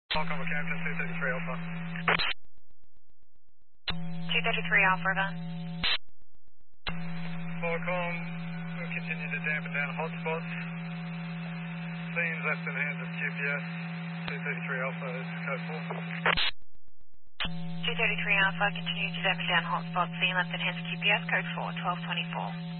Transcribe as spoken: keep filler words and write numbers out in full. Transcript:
Welcome, Captain two thirty-three Alpha. two thirty-three Alpha, River. Welcome, we'll continue to dampen down hotspots. Scenes left in the hands of Q P S. two thirty-three Alpha is code four. two thirty-three Alpha, continue to dampen down hotspots. Scene left in hands of Q P S, code four, twelve twenty-four.